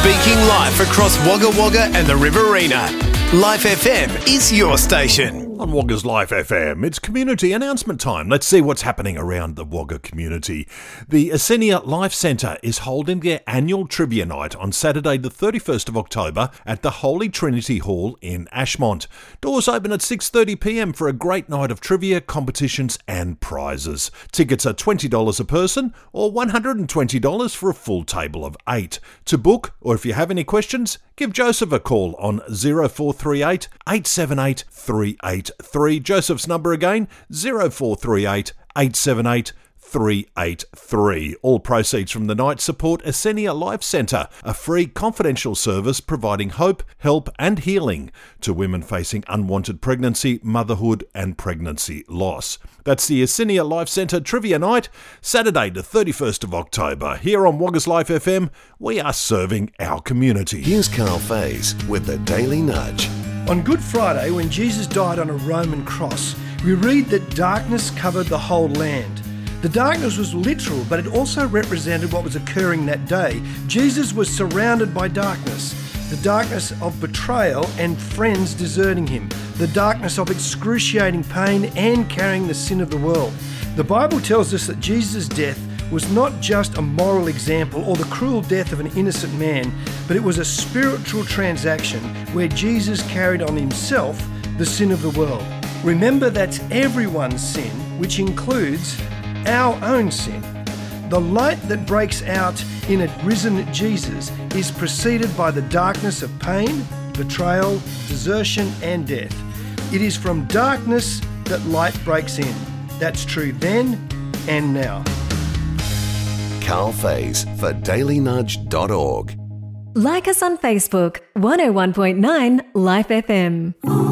Speaking live across Wagga Wagga and the Riverina. Life FM is your station. On Wagga's Life FM, it's community announcement time. Let's see what's happening around the Wagga community. The Asenia Life Centre is holding their annual trivia night on Saturday the 31st of October at the Holy Trinity Hall in Ashmont. Doors open at 6:30pm for a great night of trivia, competitions and prizes. Tickets are $20 a person or $120 for a full table of 8. To book, or if you have any questions, give Joseph a call on 0438 878 383. Joseph's number again, 0438 878 383. All proceeds from the night support Asenia Life Centre, a free confidential service providing hope, help and healing to women facing unwanted pregnancy, motherhood and pregnancy loss. That's the Asenia Life Centre Trivia Night, Saturday the 31st of October. Here on Wagga's Life FM, we are serving our community. Here's Carl Faze with the Daily Nudge. On Good Friday, when Jesus died on a Roman cross, we read that darkness covered the whole land. The darkness was literal, but it also represented what was occurring that day. Jesus was surrounded by darkness. The darkness of betrayal and friends deserting him. The darkness of excruciating pain and carrying the sin of the world. The Bible tells us that Jesus' death was not just a moral example or the cruel death of an innocent man, but it was a spiritual transaction where Jesus carried on himself the sin of the world. Remember, that's everyone's sin, which includes our own sin. The light that breaks out in a risen Jesus is preceded by the darkness of pain, betrayal, desertion and death. It is from darkness that light breaks in. That's true then and now. Carl Faze for dailynudge.org. Like us on Facebook, 101.9 Life FM.